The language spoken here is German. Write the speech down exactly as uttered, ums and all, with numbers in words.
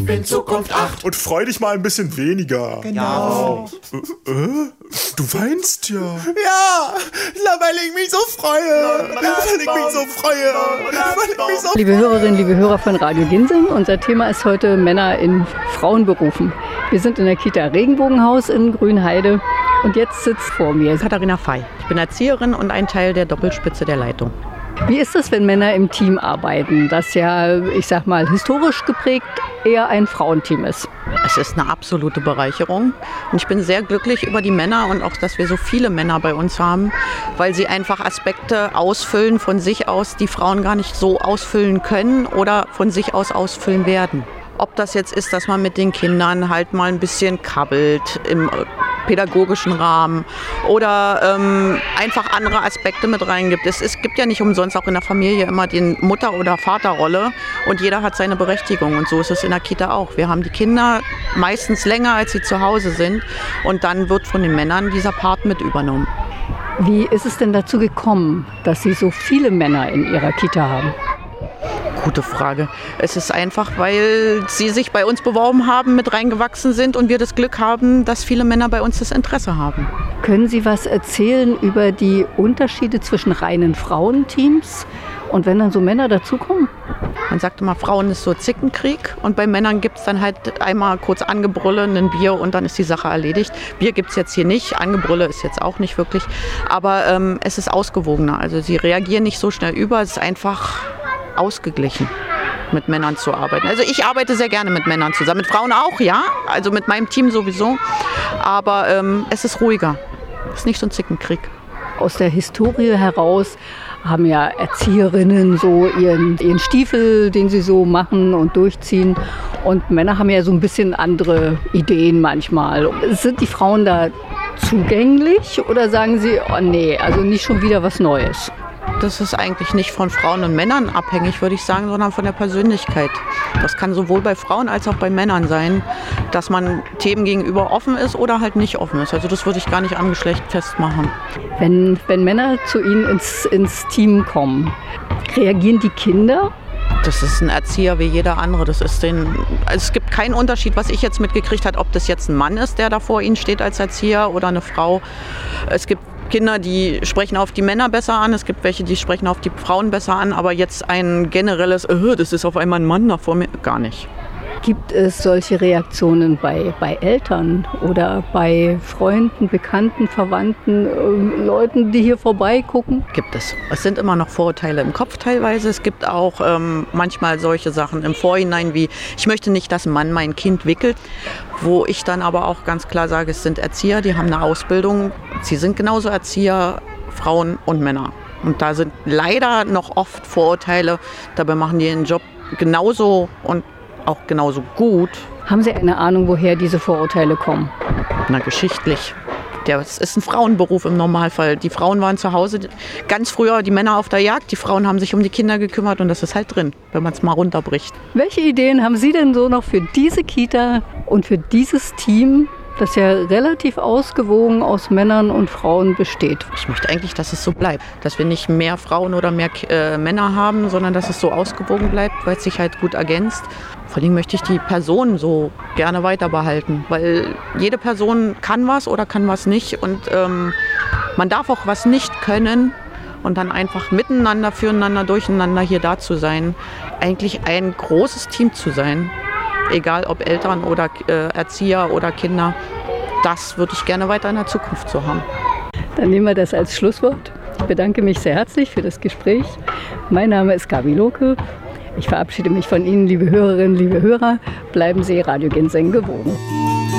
Bin Zukunft acht. Und freu dich mal ein bisschen weniger. Genau. Äh, äh, du weinst ja. Ja, weil ich mich so freue. Weil ich mich so freue. Weil ich mich so Liebe Hörerinnen, liebe Hörer von Radio Ginseng, unser Thema ist heute Männer in Frauenberufen. Wir sind in der Kita Regenbogenhaus in Grünheide und jetzt sitzt vor mir Katharina Fey. Ich bin Erzieherin und ein Teil der Doppelspitze der Leitung. Wie ist es, wenn Männer im Team arbeiten, das ja, ich sag mal, historisch geprägt eher ein Frauenteam ist? Es ist eine absolute Bereicherung und ich bin sehr glücklich über die Männer und auch, dass wir so viele Männer bei uns haben, weil sie einfach Aspekte ausfüllen von sich aus, die Frauen gar nicht so ausfüllen können oder von sich aus ausfüllen werden. Ob das jetzt ist, dass man mit den Kindern halt mal ein bisschen kabbelt im pädagogischen Rahmen oder ähm, einfach andere Aspekte mit reingibt. Es, es gibt ja nicht umsonst auch in der Familie immer die Mutter- oder Vaterrolle und jeder hat seine Berechtigung und so ist es in der Kita auch. Wir haben die Kinder meistens länger, als sie zu Hause sind und dann wird von den Männern dieser Part mit übernommen. Wie ist es denn dazu gekommen, dass Sie so viele Männer in Ihrer Kita haben? Gute Frage. Es ist einfach, weil sie sich bei uns beworben haben, mit reingewachsen sind und wir das Glück haben, dass viele Männer bei uns das Interesse haben. Können Sie was erzählen über die Unterschiede zwischen reinen Frauenteams und wenn dann so Männer dazukommen? Man sagt immer, Frauen ist so Zickenkrieg und bei Männern gibt es dann halt einmal kurz Angebrülle, ein Bier und dann ist die Sache erledigt. Bier gibt es jetzt hier nicht, Angebrülle ist jetzt auch nicht wirklich, aber ähm, es ist ausgewogener. Also sie reagieren nicht so schnell über, es ist einfach ausgeglichen, mit Männern zu arbeiten. Also ich arbeite sehr gerne mit Männern zusammen, mit Frauen auch, ja, also mit meinem Team sowieso, aber ähm, es ist ruhiger, es ist nicht so ein Zickenkrieg. Aus der Historie heraus haben ja Erzieherinnen so ihren, ihren Stiefel, den sie so machen und durchziehen und Männer haben ja so ein bisschen andere Ideen manchmal. Sind die Frauen da zugänglich oder sagen sie, oh nee, also nicht schon wieder was Neues? Das ist eigentlich nicht von Frauen und Männern abhängig, würde ich sagen, sondern von der Persönlichkeit. Das kann sowohl bei Frauen als auch bei Männern sein, dass man Themen gegenüber offen ist oder halt nicht offen ist. Also das würde ich gar nicht am Geschlecht festmachen. Wenn, wenn Männer zu Ihnen ins, ins Team kommen, reagieren die Kinder? Das ist ein Erzieher wie jeder andere. Das ist den, also es gibt keinen Unterschied, was ich jetzt mitgekriegt habe, ob das jetzt ein Mann ist, der da vor Ihnen steht als Erzieher oder eine Frau. Es gibt Kinder, die sprechen auf die Männer besser an, es gibt welche, die sprechen auf die Frauen besser an, aber jetzt ein generelles, äh, das ist auf einmal ein Mann da vor mir, gar nicht. Gibt es solche Reaktionen bei, bei Eltern oder bei Freunden, Bekannten, Verwandten, äh, Leuten, die hier vorbeigucken? Gibt es. Es sind immer noch Vorurteile im Kopf teilweise. Es gibt auch ähm, manchmal solche Sachen im Vorhinein wie, ich möchte nicht, dass ein Mann mein Kind wickelt, wo ich dann aber auch ganz klar sage, es sind Erzieher, die haben eine Ausbildung. Sie sind genauso Erzieher, Frauen und Männer. Und da sind leider noch oft Vorurteile. Dabei machen die ihren Job genauso und auch genauso gut. Haben Sie eine Ahnung, woher diese Vorurteile kommen? Na, geschichtlich. Das ist ein Frauenberuf im Normalfall. Die Frauen waren zu Hause, ganz früher die Männer auf der Jagd, die Frauen haben sich um die Kinder gekümmert und das ist halt drin, wenn man es mal runterbricht. Welche Ideen haben Sie denn so noch für diese Kita und für dieses Team, das ja relativ ausgewogen aus Männern und Frauen besteht? Ich möchte eigentlich, dass es so bleibt, dass wir nicht mehr Frauen oder mehr äh, Männer haben, sondern dass es so ausgewogen bleibt, weil es sich halt gut ergänzt. Vor allem möchte ich die Person so gerne weiter behalten, weil jede Person kann was oder kann was nicht und ähm, man darf auch was nicht können und dann einfach miteinander, füreinander, durcheinander hier da zu sein, eigentlich ein großes Team zu sein. Egal ob Eltern oder äh, Erzieher oder Kinder, das würde ich gerne weiter in der Zukunft so haben. Dann nehmen wir das als Schlusswort. Ich bedanke mich sehr herzlich für das Gespräch. Mein Name ist Gabi Lohke. Ich verabschiede mich von Ihnen, liebe Hörerinnen, liebe Hörer. Bleiben Sie Radio Ginseng gewogen.